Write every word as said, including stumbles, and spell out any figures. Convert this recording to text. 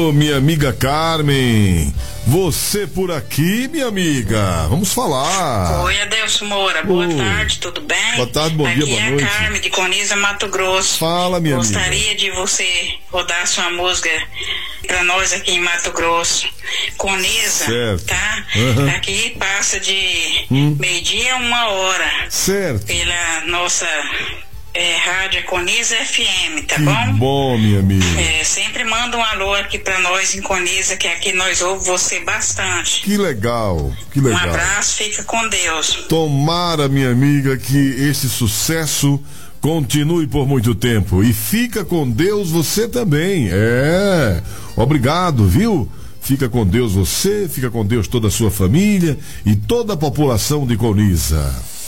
Ô, minha amiga Carmen, você por aqui, minha amiga? Vamos falar. Oi, Adelso Moura, boa Oi. tarde, tudo bem? Boa tarde, bom aqui dia, boa é noite. Aqui é a Carmen de Coniza, Mato Grosso. Fala, minha Gostaria amiga. de você rodar sua música pra nós aqui em Mato Grosso. Coniza, Certo. tá? Uhum. Aqui passa de Hum. meio-dia a uma hora. Certo. Pela nossa é, rádio Coniza F M, tá Que bom? bom, minha amiga. É, sempre manda um alô aqui pra nós em Coniza, que aqui nós ouvimos você bastante. Que legal, que Um legal. abraço, fica com Deus. Tomara, minha amiga, que esse sucesso continue por muito tempo. E fica com Deus você também. É. Obrigado, viu? Fica com Deus você, fica com Deus toda a sua família e toda a população de Coniza.